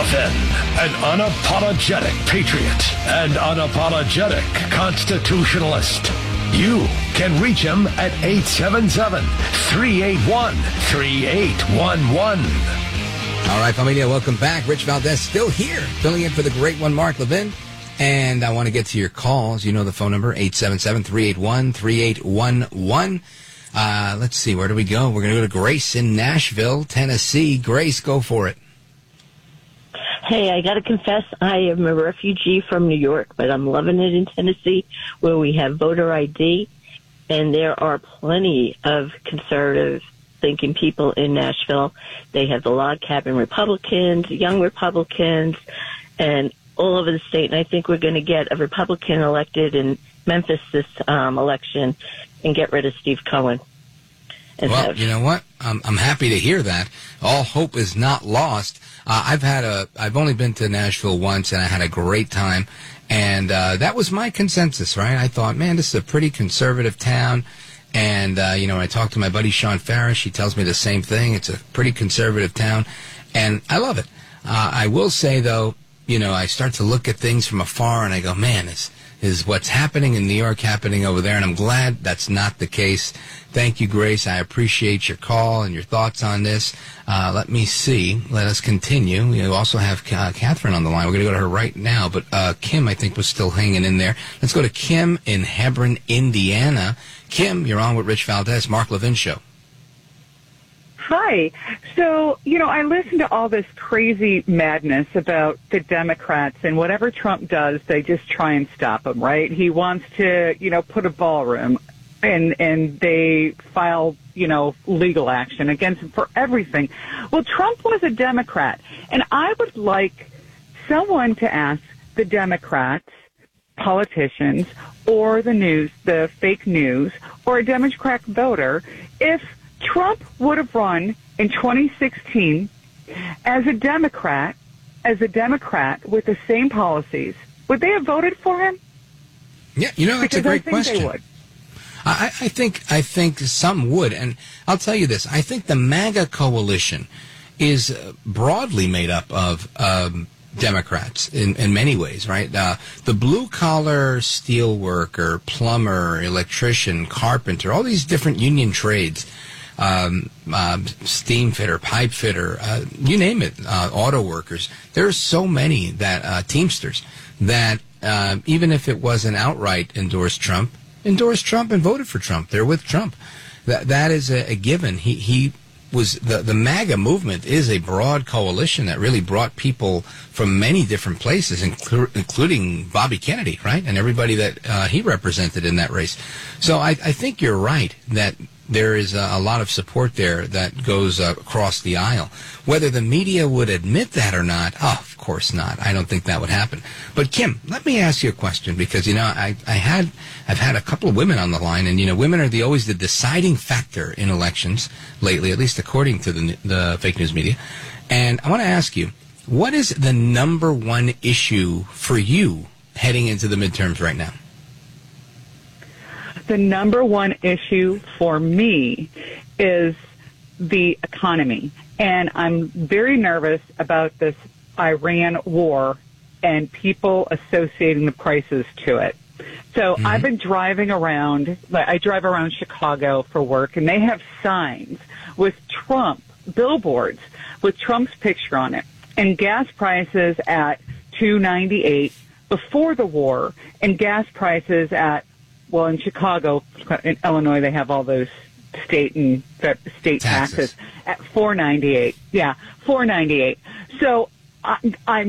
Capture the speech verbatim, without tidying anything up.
Levin, an unapologetic patriot and unapologetic constitutionalist. You can reach him at eight seven seven, three eight one, three eight one one. All right, familia, welcome back. Rich Valdez still here, filling in for the great one, Mark Levin. And I want to get to your calls. You know the phone number, eight seven seven, three eight one, three eight one one. Uh, let's see, where do we go? We're going to go to Grace in Nashville, Tennessee. Grace, go for it. Hey, I got to confess, I am a refugee from New York, but I'm loving it in Tennessee, where we have voter I D, and there are plenty of conservative-thinking people in Nashville. They have the log cabin Republicans, young Republicans, and all over the state. And I think we're going to get a Republican elected in Memphis this um, election and get rid of Steve Cohen. Well, have- you know what? I'm, I'm happy to hear that. All hope is not lost. Uh, I've had a, I've only been to Nashville once, and I had a great time, and uh, that was my consensus, right? I thought, man, this is a pretty conservative town, and uh, you know, when I talked to my buddy Sean Farish, he tells me the same thing. It's a pretty conservative town, and I love it. Uh, I will say, though, you know, I start to look at things from afar, and I go, man, is is what's happening in New York happening over there, and I'm glad that's not the case. Thank you, Grace. I appreciate your call and your thoughts on this. Uh, let me see. Let us continue. We also have uh, Catherine on the line. We're going to go to her right now, but uh, Kim, I think, was still hanging in there. Let's go to Kim in Hebron, Indiana. Kim, you're on with Rich Valdez, Mark Levin Show. Hi. So, you know, I listen to all this crazy madness about the Democrats, and whatever Trump does, they just try and stop him, right? He wants to, you know, put a ballroom, and and they file, you know, legal action against him for everything. Well, Trump was a Democrat, and I would like someone to ask the Democrats, politicians, or the news, the fake news, or a Democrat voter, if Trump would have run in twenty sixteen as a Democrat, as a Democrat with the same policies, would they have voted for him? Yeah, you know, that's because a great I think question. They would. I, I think I think some would, and I'll tell you this: I think the MAGA coalition is broadly made up of um, Democrats in, in many ways, right? Uh, the blue-collar steel worker, plumber, electrician, carpenter, all these different union trades. Um, uh, steam fitter, pipe fitter, uh, you name it, uh, auto workers. There are so many that, uh, Teamsters, that, uh, even if it wasn't outright endorsed Trump, endorsed Trump and voted for Trump. They're with Trump. That, that is a, a given. He, he was, the, the MAGA movement is a broad coalition that really brought people from many different places, inclu- including Bobby Kennedy, right? And everybody that, uh, he represented in that race. So I, I think you're right that there is a, a lot of support there that goes uh, across the aisle. Whether the media would admit that or not, oh, of course not. I don't think that would happen. But Kim, let me ask you a question, because you know I, I had I've had a couple of women on the line, and you know women are the always the deciding factor in elections lately, at least according to the the fake news media. And I want to ask you, what is the number one issue for you heading into the midterms right now? The number one issue for me is the economy. And I'm very nervous about this Iran war and people associating the prices to it. So mm-hmm. I've been driving around, I drive around Chicago for work, and they have signs with Trump, billboards with Trump's picture on it, and gas prices at two ninety-eight before the war, and gas prices at, well, in Chicago, in Illinois, they have all those state and state taxes, taxes at four ninety-eight. Yeah, four ninety-eight. So I, I'm